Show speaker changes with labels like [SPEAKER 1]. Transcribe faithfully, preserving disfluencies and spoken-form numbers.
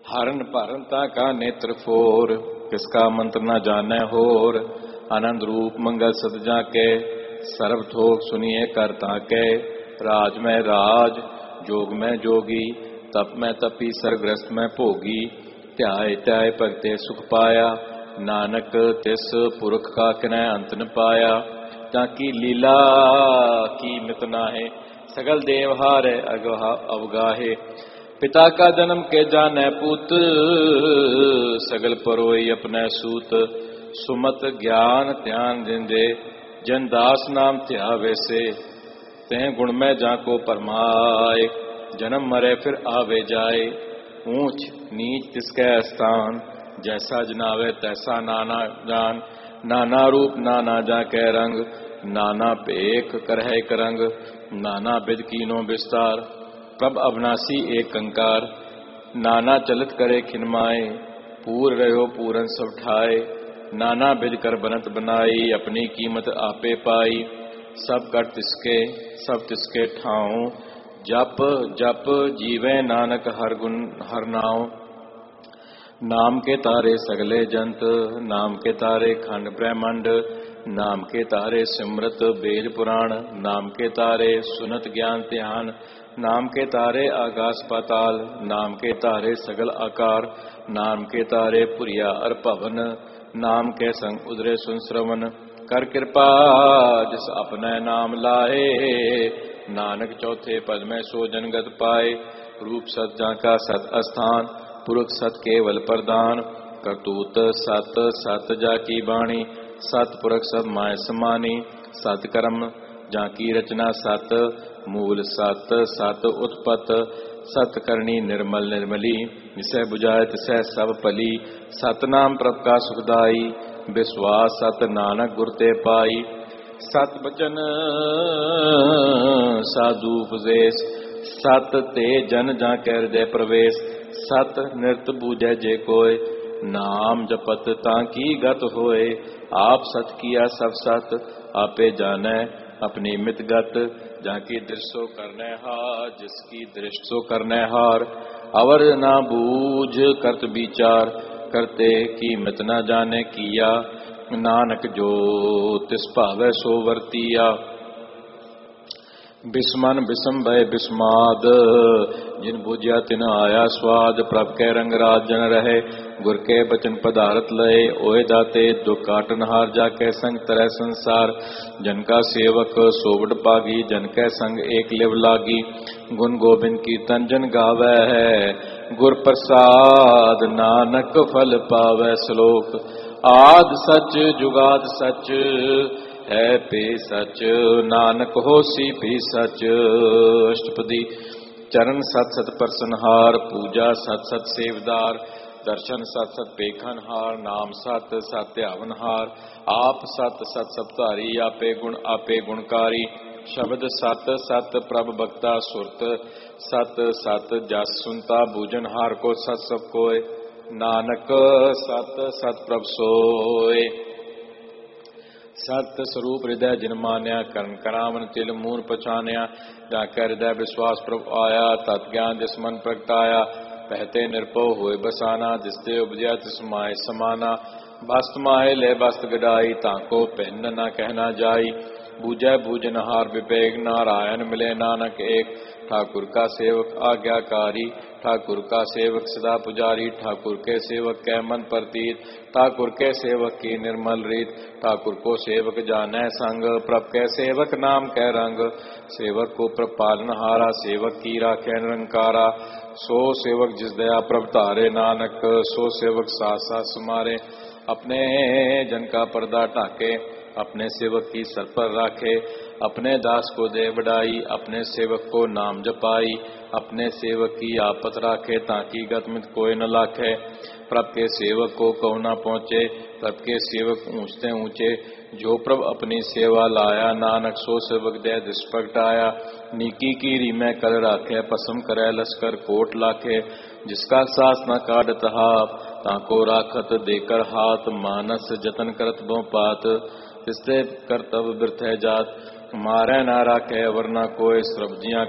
[SPEAKER 1] हरन भरनता का नेत्र फोर, किसका मंत्र न जाने होर। आनंद रूप मंगल सत जाके, सर्व थोक सुनिए कर ताके। राज में राज, जोग में जोगी, तप में तपी, सरग्रस्त में भोगी। ध्याय ध्याय भगते सुख पाया, नानक तिस पुरख का किनै अंत न पाया। ताकि लीला की मित नाहे, सगल देवहार अवगाहे। पिता का जन्म के जाने पूत, सगल परोई अपने सूत। सुमत ज्ञान ध्यान जिंदे, जन दास नाम त्या वैसे। तें गुण में जाको परमाए, जन्म मरे फिर आवे जाए। ऊंच नीच तिसके स्थान, जैसा जनावे तैसा नाना जान। नाना रूप नाना जाके रंग, नाना पेख करहे करंग। नाना बिद कीनो विस्तार, प्रभ अविनाशी एक कंकार। नाना चलित करे खिनमाए, पूर रहो पूरन सब ठाए। नाना बिद कर बनत बनाई, अपनी कीमत आपे पाई। सब कर तिसके सब तिसके ठाऊं, जप जप जीवे नानक हर गुण हर नाम। नाम के तारे सगले जंत, नाम के तारे खंड ब्रह्मंड। नाम के तारे सिमरत वेद पुराण, नाम के तारे सुनत ज्ञान ध्यान। नाम के तारे आकाश पाताल, नाम के तारे सगल आकार। नाम के तारे पुरिया अर भवन, नाम के संग उदरे सुन श्रवण। कर कृपा जिस अपने नाम लाए, नानक चौथे पद में सो जनगत पाए। रूप सत जाका सत अस्थान, पुरख सत केवल प्रदान। करतूत सत सत जाकी बाणी, सत पुरख सब माय समानी। सत कर्म जाकी रचना सत, मूल सत सत उत्पत। सत करनी निर्मल निर्मली, जिसे बुझाए तिसै सब पली। सतनाम प्रभ का सुखदाई, विश्वास सत नानक गुर ते पाई। सत बचन साधु उपदेश, सत ते जन जाके हृदय प्रवेश। सत निरत बूझे जे कोय, नाम जपत ताकि गत होए। आप सत किया सब सत, आपे जाने अपनी मित गत। जाकी दृष्टो करने हार, जिसकी दृष्टो करने हार। अवर ना बूझ करत विचार, करते की मित न जाने किया। नानक जो तिस भावै सो वर्तिया। बिस्मन बिसम भय बिस्माद, जिन बुझिया तिन आया स्वाद। प्रभ के रंग राज जन रहे, गुर के बचन पदारथ लय। ओए दाते दुख काटन हार, जाके संग तरह संसार। जन का सेवक सोवड पागी, जन के संग एक लिव लागी। गुण गोबिंद कीर्तन जन गावे है, गुर प्रसाद नानक फल पावे। श्लोक आद सच जुगाद सच, है पे सच नानक होसी भी सच। अष्टपदी चरण सत सत परसनहार, पूजा सत सत सेवदार। दर्शन सत सत पेखनहार, नाम सत सत ध्यावनहार। आप सत सत सतधारी, आपे गुण आपे गुणकारी। शब्द सत सत प्रभ भक्ता सुरत, सत सत जस सुनता बूझनहार को। सत सब कोय, नानक सत सत प्रभ सोय। सत्य स्वरूप हृदय जिन मान्या, करण करावन तिल मूल पछान्या। जाके हृदय विश्वास प्रभ आया, तत् ज्ञान जिस मन प्रगटाया। कहते निरपो होए बसाना, जिसते उपजया तिस माय समाना। बस्त माहे ले बस्त गडाई, ताको पहन न कहना जाई। बूझे बूझनहार विवेक, नारायण मिले नानक एक। ठाकुर का सेवक आज्ञाकारी, ठाकुर का सेवक सदा पुजारी। ठाकुर के सेवक कै मन प्रतीत, ठाकुर के सेवक की निर्मल रीत। ठाकुर को सेवक जाने संग, प्रभ के सेवक नाम कै रंग। सेवक को प्रभ पालनहारा, सेवक की राखे निरंकारा। सो सेवक जिस दया प्रभ तारे, नानक सो सेवक साथ साथ समारे। अपने जन का पर्दा ढाके, अपने सेवक की सर पर राखे। अपने दास को दे बढ़ाई, अपने सेवक को नाम जपाई। अपने सेवक की आपत राखे, ताकि गतमित कोई न लाखे। प्रभ के सेवक को कहो न पहुँचे, प्रभ के सेवक ऊंचते ऊंचे। जो प्रभ अपनी सेवा लाया, नानक सो सेवक दे दिस प्रगटाया। नीकी की रीमै कर राखे, पसम करे लश्कर कोट लाखे। जिसका सास न काढ़त हाथ, ताको राखत देकर हाथ। मानस जतन करत बहु पात, तिसते करतब बिरथ जात। मारे ना राखे वरना कोय, सब्जियां